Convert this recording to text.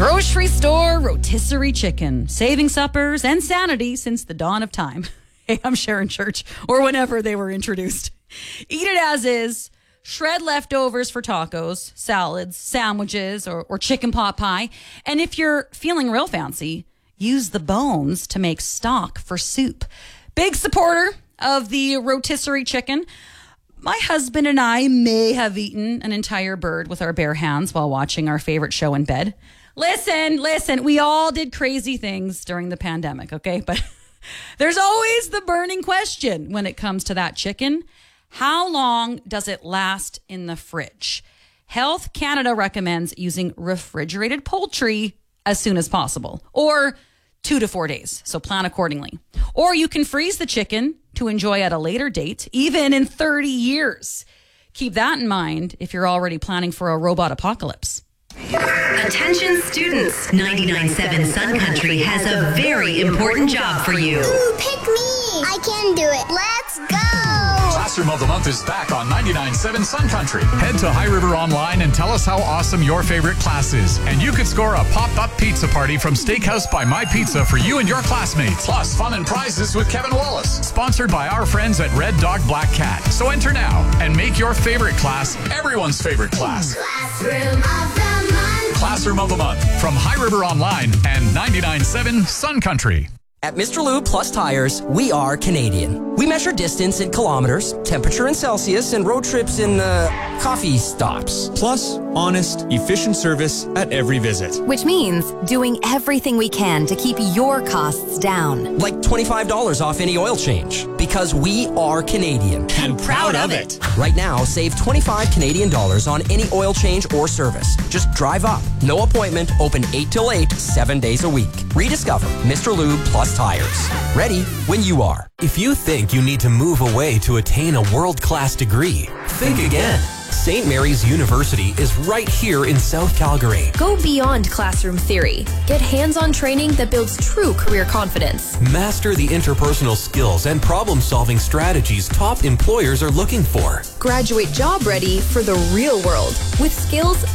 Grocery store rotisserie chicken, saving suppers and sanity since the dawn of time. Hey, I'm Sharon Church, or whenever they were introduced. Eat it as is. Shred leftovers for tacos, salads, sandwiches, or chicken pot pie. And if you're feeling real fancy, use the bones to make stock for soup. Big supporter of the rotisserie chicken. My husband and I may have eaten an entire bird with our bare hands while watching our favorite show in bed. Listen, we all did crazy things during the pandemic, okay? But there's always the burning question when it comes to that chicken. How long does it last in the fridge? Health Canada recommends using refrigerated poultry as soon as possible, or 2 to 4 days, so plan accordingly. Or you can freeze the chicken to enjoy at a later date, even in 30 years. Keep that in mind if you're already planning for a robot apocalypse. Attention students, 99.7 Sun Country has a very important job for you. Ooh, pick me! I can do it. Let's go! Classroom of the Month is back on 99.7 Sun Country. Head to High River Online and tell us how awesome your favorite class is. And you could score a pop-up pizza party from Steakhouse by My Pizza for you and your classmates. Plus, fun and prizes with Kevin Wallace. Sponsored by our friends at Red Dog Black Cat. So enter now and make your favorite class everyone's favorite class. Classroom of the Month. Classroom of the Month from High River Online and 99.7 Sun Country. At Mr. Lube Plus Tires, we are Canadian. We measure distance in kilometers, temperature in Celsius, and road trips in, coffee stops. Plus, honest, efficient service at every visit. Which means doing everything we can to keep your costs down. Like $25 off any oil change. Because we are Canadian. And proud of it. Right now, save 25 Canadian dollars on any oil change or service. Just drive up. No appointment. Open 8 till 8, 7 days a week. Rediscover Mr. Lube Plus Tires. Ready when you are. If you think you need to move away to attain a world-class degree, think again. St. Mary's University is right here in South Calgary. Go beyond classroom theory. Get hands-on training that builds true career confidence. Master the interpersonal skills and problem-solving strategies top employers are looking for. Graduate job ready for the real world with skills